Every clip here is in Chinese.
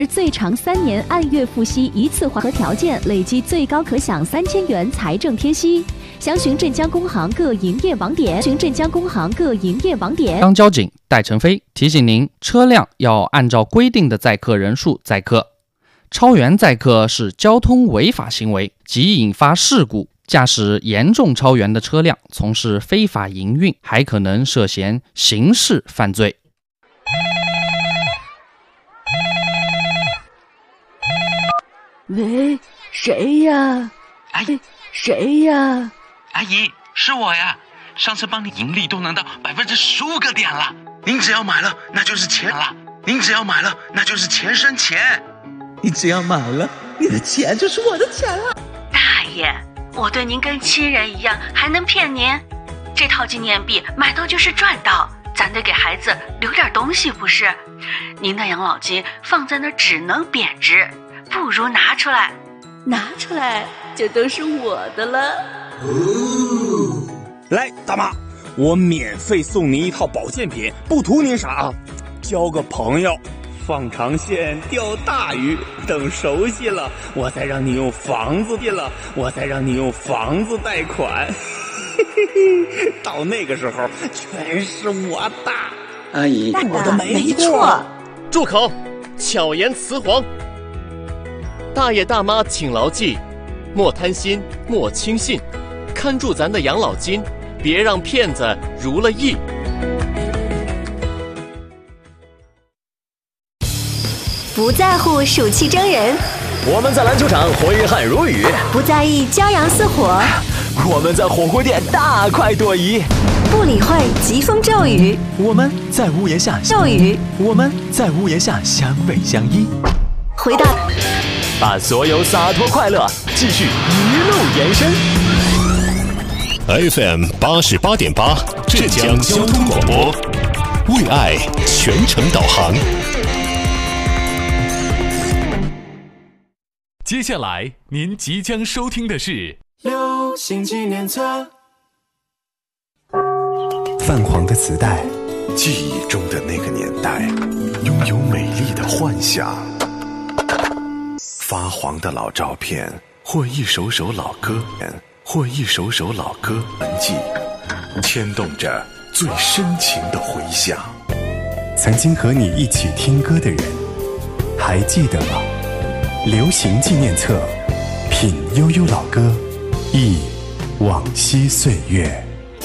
最长3年按月付息一次还和条件，累计最高可享3000元财政贴息。详询镇江工行各营业网点。 当交警戴成飞提醒您，车辆要按照规定的载客人数载客，超员载客是交通违法行为，即引发事故。驾驶严重超员的车辆从事非法营运，还可能涉嫌刑事犯罪。 喂，谁呀？ 阿姨， 谁呀？ 阿姨，是我呀。上次帮你盈利都能到15%个点了。您只要买了，那就是钱了。您只要买了，那就是钱生钱。 你只要买了，你的钱就是我的钱了。 大爷，我对您跟亲人一样，还能骗您？这套纪念币买到就是赚到，咱得给孩子留点东西不是？您的养老金放在那儿只能贬值，不如拿出来就都是我的了。 来，大妈，我免费送您一套保健品，不图您啥啊，交个朋友，放长线钓大鱼，等熟悉了，我再让你用房子贷款，到那个时候全是我的。 阿姨， 我的没错。 住口！巧言辞黄。大爷大妈请牢记，莫贪心，莫轻信，看住咱的养老金，别让骗子如了意。 不在乎暑气蒸人， 我们在篮球场挥汗如雨； 不在意骄阳似火， 我们在火锅店大快朵颐； 不理会疾风骤雨， 我们在屋檐下相偎相依。 回到把所有洒脱快乐继续一路延伸。 FM 88.8浙江交通广播，为爱全程导航。 接下来您即将收听的是流行纪念册。 泛黄的磁带，记忆中的那个年代，拥有美丽的幻想。发黄的老照片，或一首首老歌，痕迹，牵动着最深情的回响。曾经和你一起听歌的人，还记得吗？流行纪念册，品悠悠老歌，忆往昔岁月。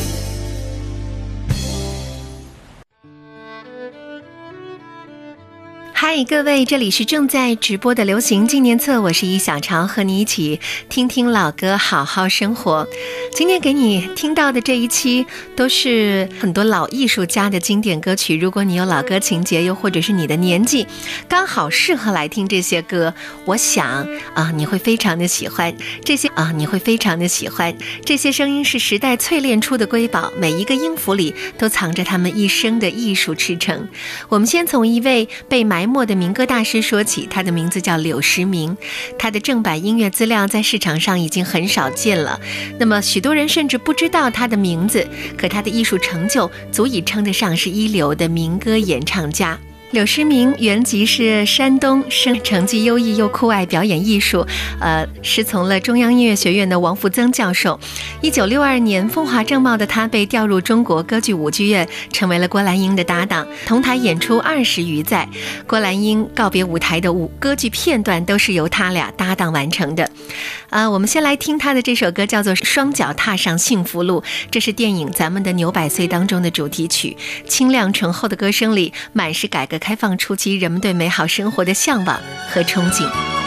嗨，各位，这里是正在直播的流行纪念册，我是一小潮，和你一起听听老歌，好好生活。今天给你听到的这一期都是很多老艺术家的经典歌曲，如果你有老歌情节，又或者是你的年纪刚好适合来听这些歌，我想你会非常的喜欢这些这些声音是时代淬炼出的瑰宝，每一个音符里都藏着他们一生的艺术赤诚。我们先从一位被埋没的民歌大师说起，他的名字叫柳时明，他的正版音乐资料在市场上已经很少见了，那么许多人甚至不知道他的名字，可他的艺术成就足以称得上是一流的民歌演唱家。柳时明原籍是山东，成绩优异又酷爱表演艺术，师从了中央音乐学院的王福增教授。1962年，风华正茂的他被调入中国歌剧舞剧院，成为了郭兰英的搭档，同台演出20余载。郭兰英告别舞台的歌剧片段都是由他俩搭档完成的。我们先来听他的这首歌，叫做《双脚踏上幸福路》，这是电影《咱们的牛百岁》当中的主题曲。清亮醇厚的歌声里，满是改革开放初期人们对美好生活的向往和憧憬。